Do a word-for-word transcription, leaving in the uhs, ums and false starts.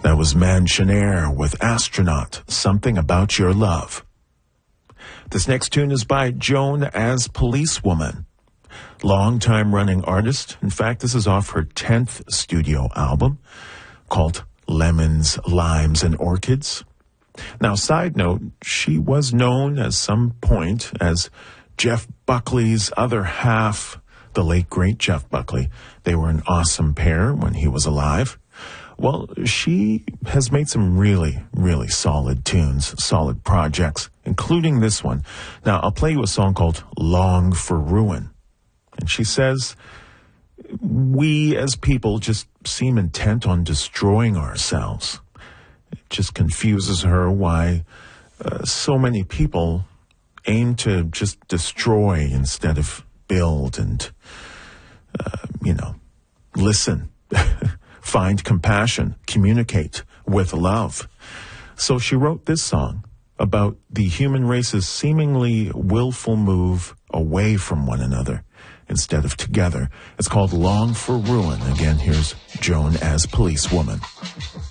That was Mansionaire with Astronaut, Something About Your Love. This next tune is by Joan as Policewoman, long-time running artist. In fact, this is off her tenth studio album called Lemons, Limes, and Orchids. Now, side note, she was known at some point as Jeff Buckley's other half, the late, great Jeff Buckley. They were an awesome pair when he was alive. Well, she has made some really, really solid tunes, solid projects, including this one. Now, I'll play you a song called Long for Ruin. And she says, we as people just seem intent on destroying ourselves. It just confuses her why uh, so many people aim to just destroy instead of build and, uh, you know, listen, find compassion, communicate with love. So she wrote this song about the human race's seemingly willful move away from one another instead of together. It's called Long for Ruin. Again, here's Joan as Policewoman.